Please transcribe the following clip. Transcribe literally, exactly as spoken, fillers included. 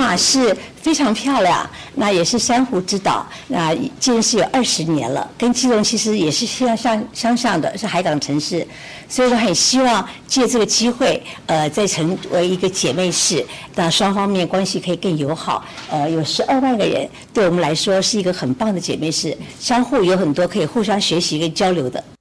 马市非常漂亮，那也是珊瑚之岛，那建市有二十年了，跟基隆其实也是相相相像的，是海港城市，所以说很希望借这个机会，呃，再成为一个姐妹市，那双方面关系可以更友好。呃，有十二万个人，对我们来说是一个很棒的姐妹市，相互有很多可以互相学习跟交流的。